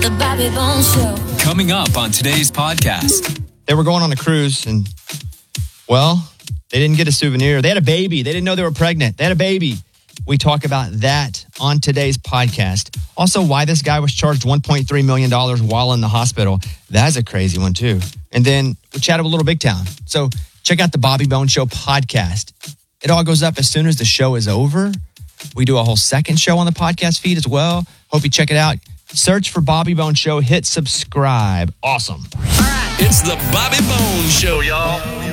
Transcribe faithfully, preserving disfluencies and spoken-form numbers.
The Bobby Bones Show. Coming up on today's podcast. They were going on a cruise and, well, they didn't get a souvenir. They had a baby. They didn't know they were pregnant. They had a baby. We talk about that on today's podcast. Also, why this guy was charged one point three million dollars while in the hospital. That's a crazy one, too. And then we chat a little Big Town. So check out the Bobby Bones Show podcast. It all goes up as soon as the show is over. We do a whole second show on the podcast feed as well. Hope you check it out. Search for Bobby Bones Show. Hit subscribe. Awesome. It's the Bobby Bones Show, y'all.